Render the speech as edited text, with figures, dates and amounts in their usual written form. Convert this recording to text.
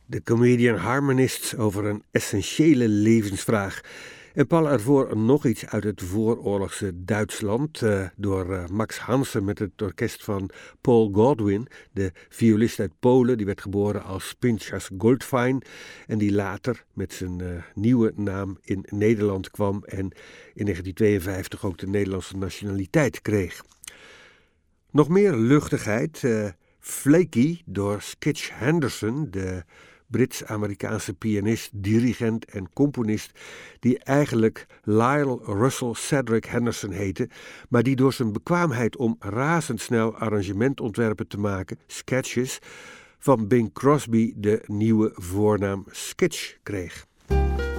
De Comedian Harmonists over een essentiële levensvraag. En pal ervoor nog iets uit het vooroorlogse Duitsland door Max Hansen met het orkest van Paul Godwin, de violist uit Polen. Die werd geboren als Pinchas Goldfein en die later met zijn nieuwe naam in Nederland kwam en in 1952 ook de Nederlandse nationaliteit kreeg. Nog meer luchtigheid, Flaky door Skitch Henderson, de Brits-Amerikaanse pianist, dirigent en componist die eigenlijk Lyle Russell Cedric Henderson heette, maar die door zijn bekwaamheid om razendsnel arrangementontwerpen te maken, sketches, van Bing Crosby de nieuwe voornaam Skitch kreeg.